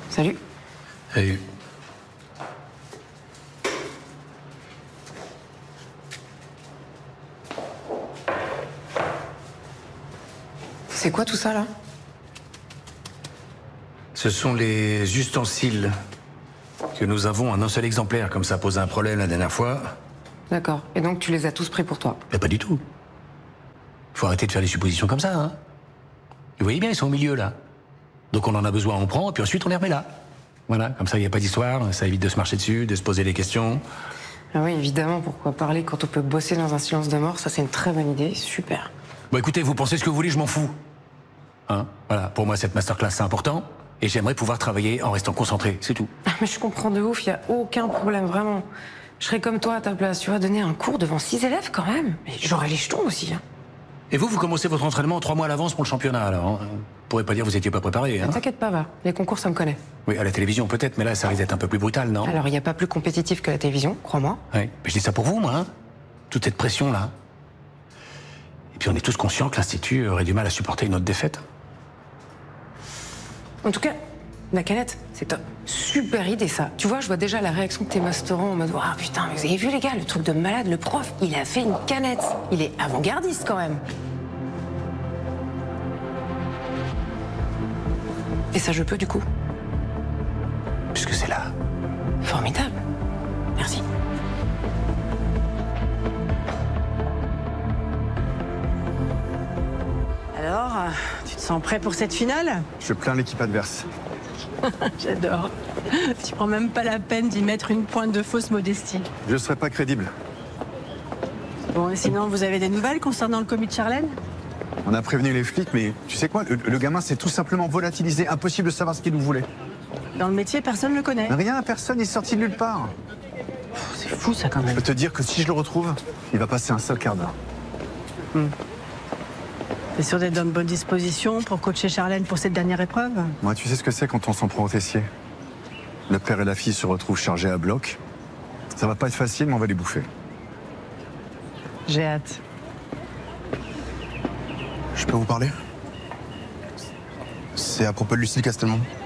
Salut. Salut. C'est quoi tout ça, là? Ce sont les ustensiles que nous avons en un seul exemplaire, comme ça posait un problème la dernière fois. D'accord. Et donc, tu les as tous pris pour toi? Mais pas du tout. Faut arrêter de faire des suppositions comme ça, hein. Vous voyez bien, ils sont au milieu, là. Donc on en a besoin, on prend, et puis ensuite on les remet là. Voilà, comme ça, il n'y a pas d'histoire, ça évite de se marcher dessus, de se poser des questions. Ah oui, évidemment, pourquoi parler quand on peut bosser dans un silence de mort? Ça, c'est une très bonne idée, super. Bon, écoutez, vous pensez ce que vous voulez, je m'en fous. Hein? Voilà, pour moi, cette masterclass, c'est important, et j'aimerais pouvoir travailler en restant concentré, c'est tout. Ah, mais je comprends de ouf, il n'y a aucun problème, vraiment. Je serais comme toi à ta place, tu vas donner un cours devant 6 élèves quand même. Mais j'aurais les jetons aussi, hein. Et vous commencez votre entraînement 3 mois à l'avance pour le championnat, alors. Hein? Vous pourrez pas dire que vous étiez pas préparé, hein? T'inquiète pas, va. Les concours, ça me connaît. Oui, à la télévision peut-être, mais là, ça risque d'être un peu plus brutal, non? Alors, il n'y a pas plus compétitif que la télévision, crois-moi. Oui, mais je dis ça pour vous, moi, hein? Toute cette pression-là. Et puis on est tous conscients que l'Institut aurait du mal à supporter une autre défaite. En tout cas, la canette, c'est top. Super idée, ça. Tu vois, je vois déjà la réaction de tes masterants en mode « Ah putain, mais vous avez vu les gars, le truc de malade, le prof, il a fait une canette. Il est avant-gardiste quand même. » Et ça, je peux du coup. Puisque c'est là. Formidable. Merci. Alors, tu te sens prêt pour cette finale? Je plains l'équipe adverse. J'adore. Tu prends même pas la peine d'y mettre une pointe de fausse modestie. Je ne serai pas crédible. Bon, et sinon, vous avez des nouvelles concernant le commis de Charlène? On a prévenu les flics, mais tu sais quoi, le gamin s'est tout simplement volatilisé. Impossible de savoir ce qu'il nous voulait. Dans le métier, personne ne le connaît. Rien, personne n'est sorti de nulle part. C'est fou, ça, quand Je même. peux te dire que si je le retrouve, il va passer un seul quart d'heure. T'es sûr d'être dans de bonnes dispositions pour coacher Charlène pour cette dernière épreuve? Moi, tu sais ce que c'est quand on s'en prend au tessier. Le père et la fille se retrouvent chargés à bloc. Ça va pas être facile, mais on va les bouffer. J'ai hâte. Je peux vous parler? C'est à propos de Lucille Castelmont.